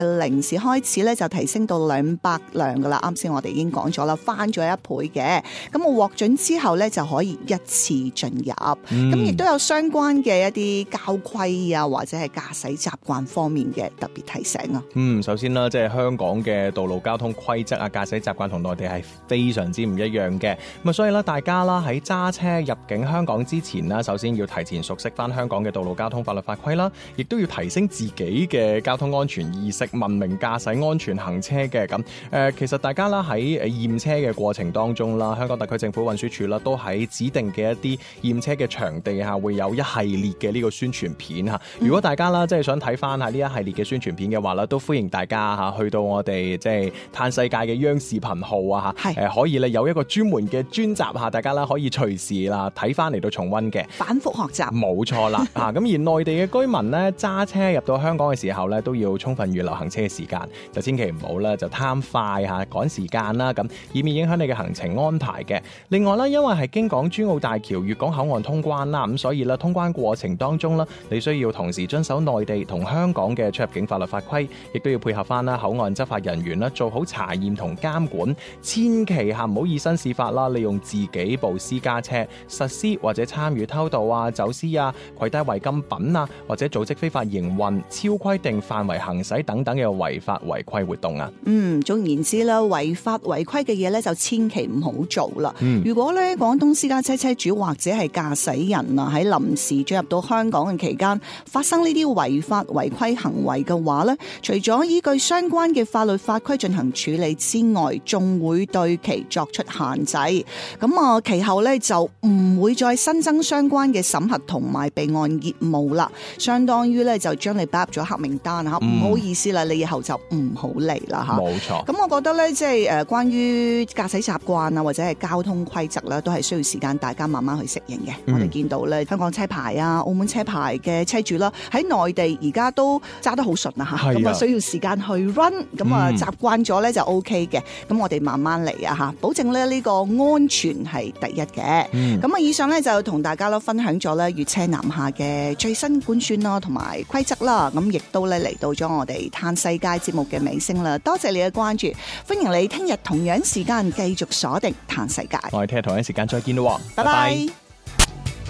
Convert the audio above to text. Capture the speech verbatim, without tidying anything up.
零時開始咧就提升到兩百輛噶啦。啱先我哋已經講咗啦，翻咗一倍嘅。咁我獲准之後咧就可以一次進入。咁亦都有相關嘅一啲交規啊，或者係駕駛習慣方面嘅特別提醒啊。 嗯，首先啦，即係香港嘅道路交通規則啊，駕駛習慣同內地係非常之唔一樣嘅。咁啊，所以咧，大家啦喺揸車入境香港之前啦，首先要提前熟悉翻香港嘅道路交通法律法規啦，亦都要提升自己嘅交通安全意識，文明駕駛、安全行車嘅。咁誒，其實大家啦喺誒驗車嘅過程當中啦，香港特區政府運輸署啦，都喺指定嘅一啲驗車嘅場地下會有一系列嘅呢個宣傳片嚇。如果大家啦即係想睇翻下呢一系列嘅宣傳片嘅話啦，都歡迎大家嚇去到我哋即係嘆世界嘅央視頻號啊嚇，誒可以咧有一個專門嘅專集嚇，大家啦可以隨時啦睇翻嚟到重溫嘅， 反覆學習。 冇錯啦嚇。咁而內地嘅居民咧揸車入到香港嘅時候咧，都要充分預留行車嘅時間，就千祈唔好啦就貪快嚇趕時間啦，咁以免影響你嘅行程安排嘅。另外啦，因為係經港珠澳大橋、粵港口岸通關啦，咁所以咧通關過程當中啦，你需要同時遵守內地同香港嘅出入境法律法規，亦都要配合翻啦口岸執法人員啦，做好查驗同監管，千祈嚇唔好以身試法啦，利用自己部私家車實施或者參與偷渡啊、走私啊、攜帶違禁品啊，或者組織非法營運、超規定範圍行駛等等嘅違法違規活動啊。 嗯，總言之啦，違法違規嘅嘢咧就千祈唔好做啦。 嗯、 如果咧廣東私家車車主或者係駕駛人啊喺臨時進入到香港嘅期間發生呢啲違法違規行為嘅話咧，除咗依據相關嘅法律法規進行處理之外，仲會對其作出限制。咁啊，其後咧就唔會再新增相關嘅審核同埋備案業務啦，相當於咧就將你擺入咗黑名單吓，唔、嗯、好意思啦，你以後就唔好嚟啦吓。 冇錯。 咁我覺得咧，即係誒，關於駕駛習慣啊，或者係交通規則咧，都係需要時間大家慢慢去適應嘅。嗯、我哋見到咧，香港車牌啊、澳門車牌嘅車主啦，喺內地而家都揸得好順啊吓，咁啊需要時間去 run，咁啊習慣咗咧就 OK 嘅。咁我哋慢慢嚟啊吓，保證咧呢個安全係第一嘅。咁、嗯、啊，以上咧就同大家啦分享咗咧粵車南下嘅最新管宣啦，同埋規則啦。咁亦都咧嚟到咗我哋嘆世界節目嘅尾聲啦。多謝你嘅關注，歡迎你聽日同樣時間繼續鎖定嘆世界。 我哋聽日同樣時間再見咯， 拜拜。